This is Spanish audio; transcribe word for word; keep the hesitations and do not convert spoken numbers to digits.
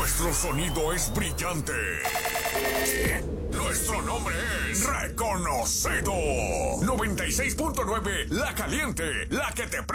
Nuestro sonido es brillante. Nuestro nombre es reconocido. noventa y seis punto nueve La Caliente, la que te